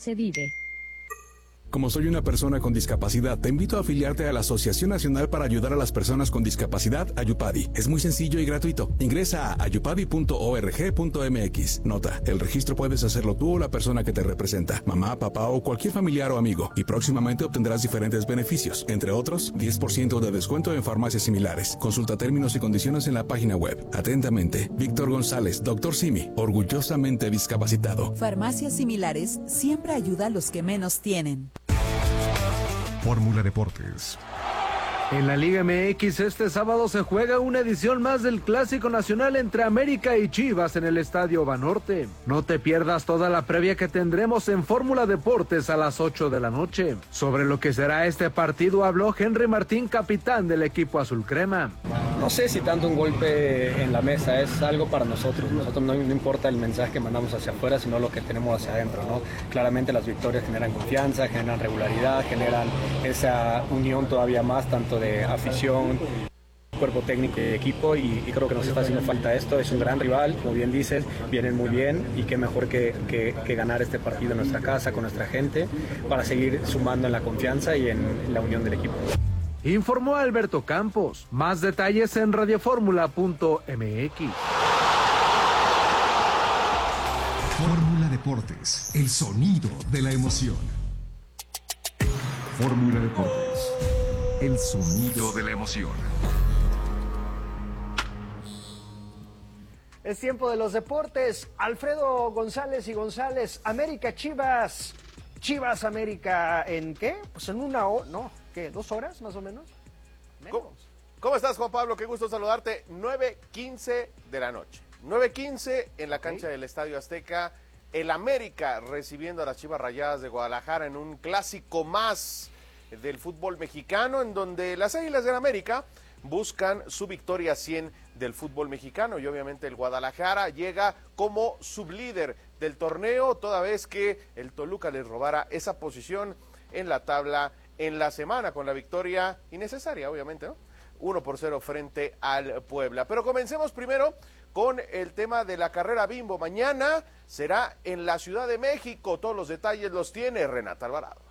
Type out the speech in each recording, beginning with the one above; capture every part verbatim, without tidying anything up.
Se vive. Como soy una persona con discapacidad, te invito a afiliarte a la Asociación Nacional para Ayudar a las Personas con Discapacidad, Ayupadi. Es muy sencillo y gratuito. Ingresa a ayupadi punto org punto mx. Nota, el registro puedes hacerlo tú o la persona que te representa, mamá, papá o cualquier familiar o amigo, y próximamente obtendrás diferentes beneficios, entre otros, diez por ciento de descuento en farmacias similares. Consulta términos y condiciones en la página web. Atentamente, Víctor González, doctor Simi, orgullosamente discapacitado. Farmacias similares siempre ayuda a los que menos tienen. Fórmula Deportes. En la Liga M X este sábado se juega una edición más del Clásico Nacional entre América y Chivas en el Estadio Banorte. No te pierdas toda la previa que tendremos en Fórmula Deportes a las ocho de la noche. Sobre lo que será este partido habló Henry Martín, capitán del equipo azul crema. No sé si tanto un golpe en la mesa, es algo para nosotros. Nosotros no, no importa el mensaje que mandamos hacia afuera, sino lo que tenemos hacia adentro, ¿no? Claramente las victorias generan confianza, generan regularidad, generan esa unión todavía más, tanto de afición, cuerpo técnico y equipo, y, y creo que nos está haciendo falta esto. Es un gran rival, como bien dices, vienen muy bien, y qué mejor que, que, que ganar este partido en nuestra casa, con nuestra gente, para seguir sumando en la confianza y en, en la unión del equipo. Informó Alberto Campos. Más detalles en radioformula punto mx. Fórmula Deportes, el sonido de la emoción. Fórmula Deportes, el sonido de la emoción. Es tiempo de los deportes. Alfredo González y González, América Chivas. Chivas América, ¿en qué? Pues en una hora, no, ¿qué? ¿Dos horas más o menos? Menos. ¿Cómo, ¿Cómo estás, Juan Pablo? Qué gusto saludarte. nueve quince de la noche. nueve quince en la cancha okay. del Estadio Azteca. El América recibiendo a las Chivas Rayadas de Guadalajara en un clásico más del fútbol mexicano, en donde las Águilas del América buscan su victoria cien del fútbol mexicano, y obviamente el Guadalajara llega como sublíder del torneo, toda vez que el Toluca les robara esa posición en la tabla en la semana, con la victoria innecesaria, obviamente, ¿no? uno por cero frente al Puebla. Pero comencemos primero con el tema de la carrera Bimbo. Mañana será en la Ciudad de México. Todos los detalles los tiene Renata Alvarado.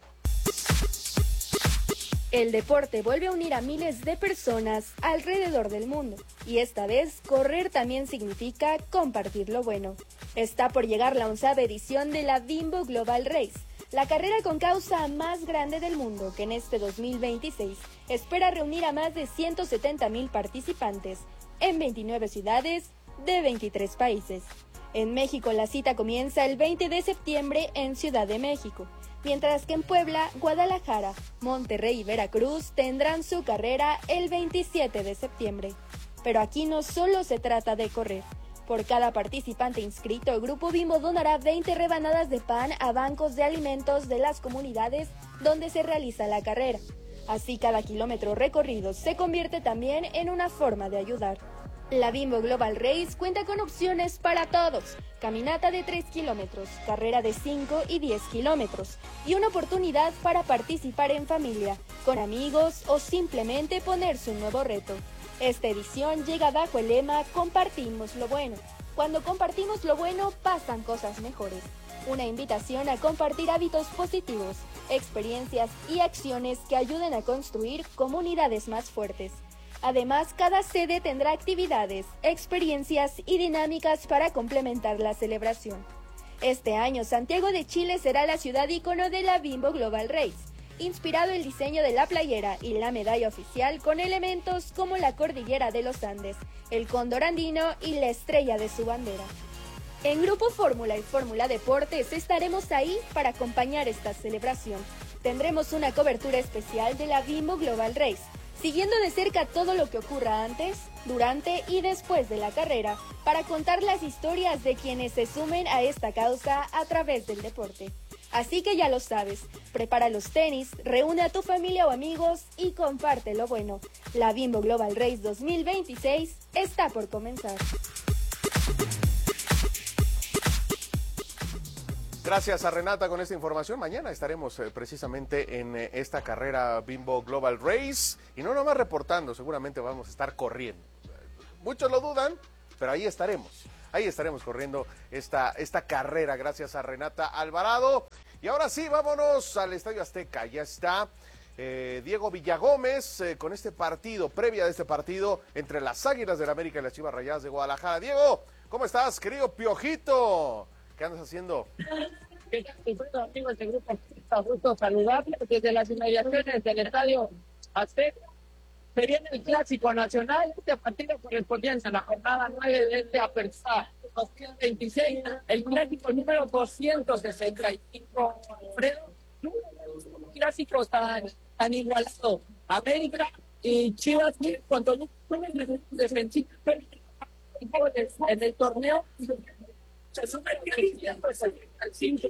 El deporte vuelve a unir a miles de personas alrededor del mundo, y esta vez correr también significa compartir lo bueno. Está por llegar la onceava edición de la Bimbo Global Race, la carrera con causa más grande del mundo, que en este dos mil veintiséis espera reunir a más de ciento setenta mil participantes en veintinueve ciudades de veintitrés países. En México la cita comienza el veinte de septiembre en Ciudad de México, mientras que en Puebla, Guadalajara, Monterrey y Veracruz tendrán su carrera el veintisiete de septiembre. Pero aquí no solo se trata de correr. Por cada participante inscrito, Grupo Bimbo donará veinte rebanadas de pan a bancos de alimentos de las comunidades donde se realiza la carrera. Así, cada kilómetro recorrido se convierte también en una forma de ayudar. La Bimbo Global Race cuenta con opciones para todos: caminata de tres kilómetros, carrera de cinco y diez kilómetros, y una oportunidad para participar en familia, con amigos o simplemente ponerse un nuevo reto. Esta edición llega bajo el lema Compartimos lo bueno. Cuando compartimos lo bueno, pasan cosas mejores. Una invitación a compartir hábitos positivos, experiencias y acciones que ayuden a construir comunidades más fuertes. Además, cada sede tendrá actividades, experiencias y dinámicas para complementar la celebración. Este año, Santiago de Chile será la ciudad ícono de la Bimbo Global Race, inspirado el diseño de la playera y la medalla oficial con elementos como la cordillera de los Andes, el cóndor andino y la estrella de su bandera. En Grupo Fórmula y Fórmula Deportes estaremos ahí para acompañar esta celebración. Tendremos una cobertura especial de la Bimbo Global Race, siguiendo de cerca todo lo que ocurra antes, durante y después de la carrera, para contar las historias de quienes se sumen a esta causa a través del deporte. Así que ya lo sabes, prepara los tenis, reúne a tu familia o amigos y comparte lo bueno. La Bimbo Global Race dos mil veintiséis está por comenzar. Gracias a Renata con esta información. Mañana estaremos eh, precisamente en eh, esta carrera Bimbo Global Race, y no nomás reportando, seguramente vamos a estar corriendo. Muchos lo dudan, pero ahí estaremos. ahí estaremos corriendo esta, esta carrera gracias a Renata Alvarado. Y ahora sí, vámonos al Estadio Azteca. Ya está eh, Diego Villagómez eh, con este partido, previa de este partido entre las Águilas del América y las Chivas Rayadas de Guadalajara. Diego, ¿cómo estás, querido Piojito? ¿Qué andas haciendo? Amigos del grupo, gusto saludarles desde las inmediaciones del Estadio Azteca. Se viene el Clásico Nacional, este partido correspondiente a la jornada nueve de este Apertura dos mil veintiséis, el clásico número doscientos sesenta y cinco. Alfredo, clásicos tan, tan igualados. América y Chivas, cuando no pueden defensivo en el torneo, se suben al cinco.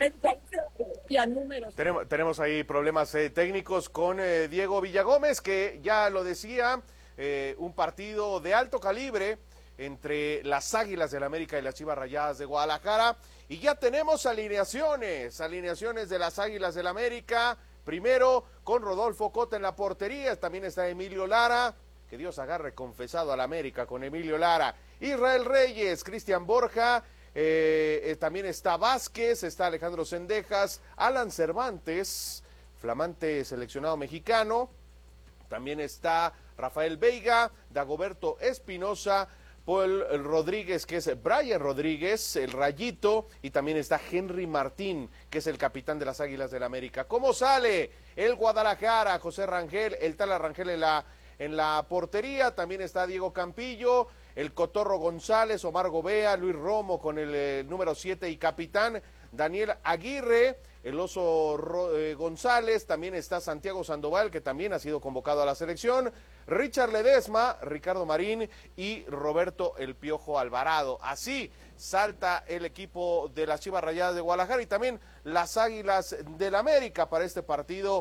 Tenemos, tenemos ahí problemas eh, técnicos con eh, Diego Villagómez, que ya lo decía, eh, un partido de alto calibre entre las Águilas del América y las Chivas Rayadas de Guadalajara. Y ya tenemos alineaciones, alineaciones de las Águilas del América. Primero con Rodolfo Cota en la portería, también está Emilio Lara, que Dios agarre confesado al América con Emilio Lara. Israel Reyes, Cristian Borja. Eh, eh, también está Vázquez, está Alejandro Cendejas, Alan Cervantes, flamante seleccionado mexicano, también está Rafael Veiga, Dagoberto Espinosa, Paul Rodríguez, que es Brian Rodríguez, el Rayito, y también está Henry Martín, que es el capitán de las Águilas del América. ¿Cómo sale el Guadalajara? José Rangel, el Tala Rangel en la, en la portería, también está Diego Campillo, el Cotorro González, Omar Gobea, Luis Romo con el eh, número siete y capitán, Daniel Aguirre, el Oso Ro, eh, González, también está Santiago Sandoval, que también ha sido convocado a la selección, Richard Ledesma, Ricardo Marín y Roberto El Piojo Alvarado. Así salta el equipo de las Chivas Rayadas de Guadalajara y también las Águilas del América para este partido,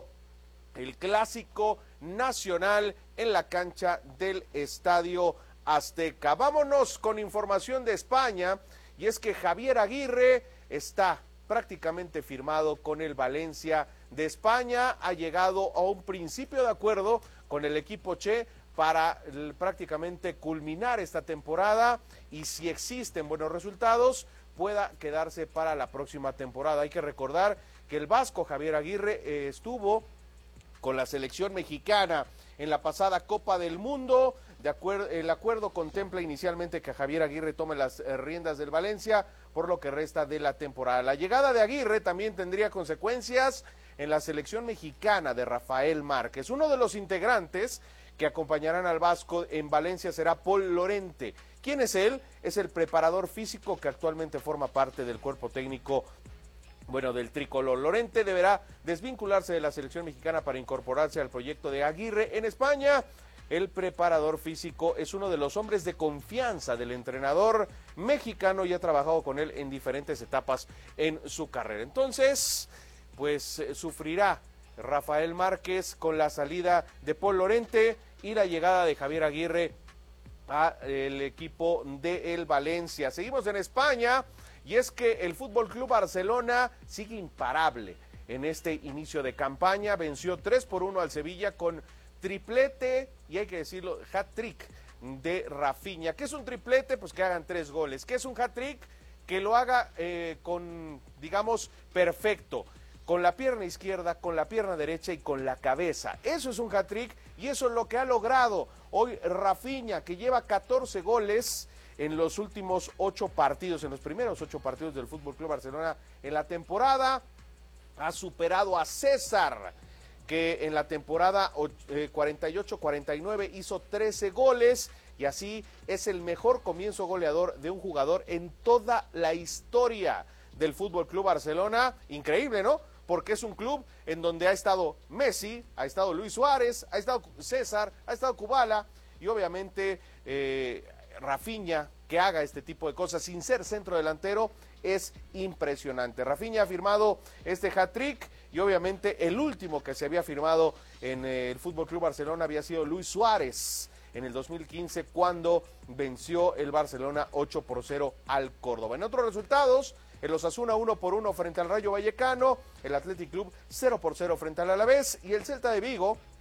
el Clásico Nacional en la cancha del Estadio Azteca. Vámonos con información de España, y es que Javier Aguirre está prácticamente firmado con el Valencia de España, ha llegado a un principio de acuerdo con el equipo Che para prácticamente culminar esta temporada y si existen buenos resultados pueda quedarse para la próxima temporada. Hay que recordar que el vasco Javier Aguirre eh, estuvo con la selección mexicana en la pasada Copa del Mundo. De acuerdo, el acuerdo contempla inicialmente que Javier Aguirre tome las eh, riendas del Valencia por lo que resta de la temporada. La llegada de Aguirre también tendría consecuencias en la selección mexicana de Rafael Márquez. Uno de los integrantes que acompañarán al vasco en Valencia será Paul Lorente. ¿Quién es él? Es el preparador físico que actualmente forma parte del cuerpo técnico Bueno, del tricolor. Lorente deberá desvincularse de la selección mexicana para incorporarse al proyecto de Aguirre en España. El preparador físico es uno de los hombres de confianza del entrenador mexicano y ha trabajado con él en diferentes etapas en su carrera. Entonces, pues eh, sufrirá Rafael Márquez con la salida de Paul Lorente y la llegada de Javier Aguirre al equipo de el Valencia. Seguimos en España. Y es que el Fútbol Club Barcelona sigue imparable en este inicio de campaña. Venció tres por uno al Sevilla con triplete, y hay que decirlo, hat-trick de Rafinha. ¿Qué es un triplete? Pues que hagan tres goles. ¿Qué es un hat-trick? Que lo haga eh, con, digamos, perfecto. Con la pierna izquierda, con la pierna derecha y con la cabeza. Eso es un hat-trick y eso es lo que ha logrado hoy Rafinha, que lleva catorce goles en los últimos ocho partidos, en los primeros ocho partidos del Fútbol Club Barcelona en la temporada. Ha superado a César, que en la temporada cuarenta y ocho cuarenta y nueve hizo trece goles, y así es el mejor comienzo goleador de un jugador en toda la historia del Fútbol Club Barcelona. Increíble, ¿no? Porque es un club en donde ha estado Messi, ha estado Luis Suárez, ha estado César, ha estado Kubala, y obviamente eh, Rafinha, que haga este tipo de cosas sin ser centro delantero, es impresionante. Rafinha ha firmado este hat-trick y obviamente el último que se había firmado en el Fútbol Club Barcelona había sido Luis Suárez en el dos mil quince, cuando venció el Barcelona ocho por cero al Córdoba. En otros resultados, el Osasuna uno por uno frente al Rayo Vallecano, el Athletic Club cero por cero frente al Alavés y el Celta de Vigo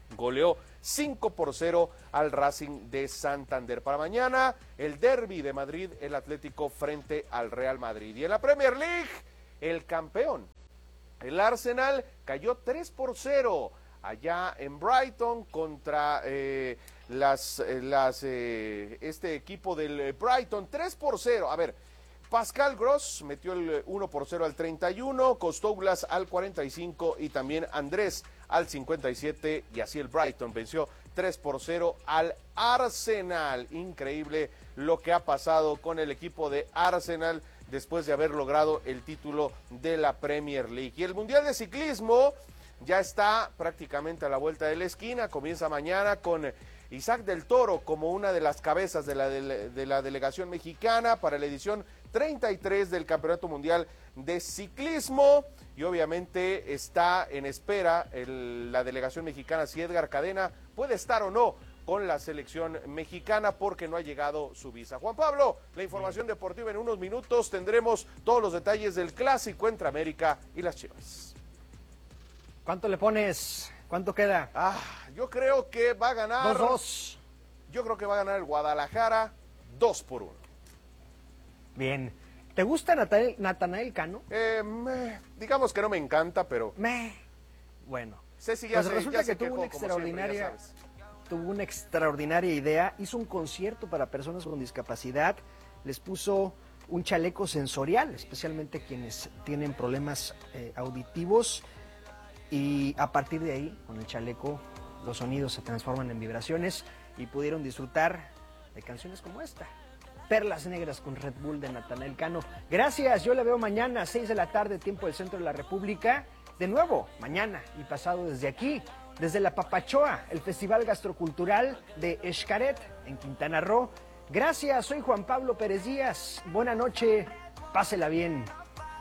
goleó cinco por cero al Racing de Santander. Para mañana, el derbi de Madrid, el Atlético frente al Real Madrid. Y en la Premier League, el campeón, el Arsenal, cayó tres por cero allá en Brighton contra eh, las, eh, las eh, este equipo del Brighton, tres por cero. A ver, Pascal Gross metió el uno por cero al treinta y uno, Costoulas al cuarenta y cinco y también Andrés al cincuenta y siete, y así el Brighton venció tres por cero al Arsenal. Increíble lo que ha pasado con el equipo de Arsenal después de haber logrado el título de la Premier League. Y el Mundial de Ciclismo ya está prácticamente a la vuelta de la esquina, comienza mañana con Isaac del Toro como una de las cabezas de la, de, de la delegación mexicana para la edición treinta y tres del Campeonato Mundial de Ciclismo, y obviamente está en espera el, la delegación mexicana si Edgar Cadena puede estar o no con la selección mexicana porque no ha llegado su visa. Juan Pablo, la información deportiva en unos minutos, tendremos todos los detalles del clásico entre América y las Chivas. ¿Cuánto le pones? ¿Cuánto queda? Ah, yo creo que va a ganar... dos dos. Yo creo que va a ganar el Guadalajara dos por uno. Bien. ¿Te gusta Natanael, Natanael Cano? Eh, me, digamos que no me encanta, pero... Me. Bueno. Ceci ya pues se, resulta ya que se tuvo quejó, una extraordinaria... tuvo una extraordinaria idea. Hizo un concierto para personas con discapacidad. Les puso un chaleco sensorial, especialmente quienes tienen problemas eh, auditivos. Y a partir de ahí, con el chaleco, los sonidos se transforman en vibraciones y pudieron disfrutar de canciones como esta. Perlas Negras con Red Bull de Natanael Cano. Gracias, yo la veo mañana, seis de la tarde, tiempo del centro de la República. De nuevo, mañana y pasado desde aquí, desde la Papachoa, el Festival Gastrocultural de Xcaret, en Quintana Roo. Gracias, soy Juan Pablo Pérez Díaz. Buena noche, pásela bien.